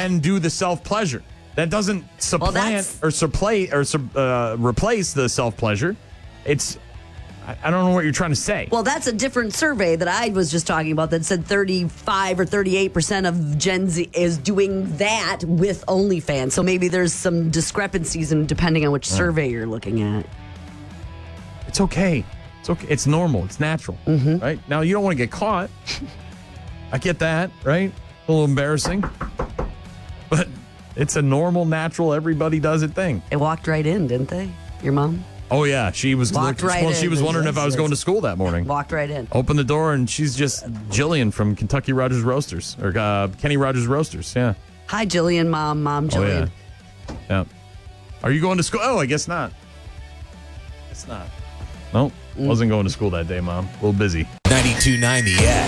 then do the self-pleasure. That doesn't supplant replace the self-pleasure. It's, I don't know what you're trying to say. Well, that's a different survey that I was just talking about that said 35 or 38% of Gen Z is doing that with OnlyFans. So maybe there's some discrepancies depending on which survey you're looking at. It's okay. It's okay. It's normal. It's natural. Right? Now, you don't want to get caught. I get that, right? A little embarrassing. But it's a normal, natural, everybody does it thing. It walked right in, didn't they? Your mom? Oh, yeah. She was she was wondering if I was going to school that morning. Walked right in. Opened the door, and she's just Jillian from Kentucky Rogers Roasters, or Kenny Rogers Roasters. Yeah. Hi, Jillian, Mom Jillian. Oh, yeah. Are you going to school? Oh, I guess not. Guess not. Nope. Wasn't going to school that day, Mom. A little busy. 92.9 The Edge.